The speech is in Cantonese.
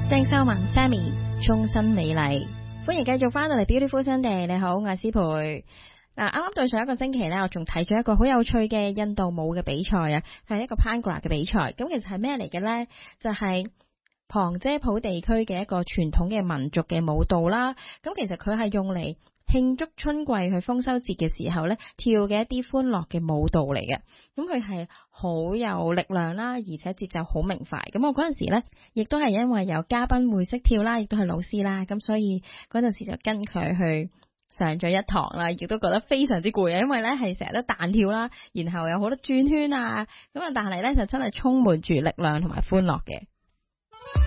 鄭秀文 Sammy 終身美麗，歡迎繼續翻到嚟 Beautiful Sunday。你好，我係思培。啱啱對上一個星期呢，我仲睇咗一個好有趣嘅印度舞嘅比賽啊，係一個 Bhangra 嘅比賽。咁其實係咩嚟嘅呢？就係旁遮普地區嘅一個傳統嘅民族嘅舞蹈啦。咁其實佢係用嚟慶祝春季去豐收節嘅時候咧，跳嘅一啲歡樂嘅舞蹈嚟嘅。咁佢係好有力量啦，而且節奏好明快。咁我嗰陣時咧，亦都係因為有嘉賓會識跳啦，亦都係老師啦，咁所以嗰陣時就跟佢去上咗一堂啦，亦都覺得非常之攰啊，因為咧係成日都彈跳啦，然後有好多轉圈啊，咁啊但係咧就真係充滿住力量同埋歡樂嘅。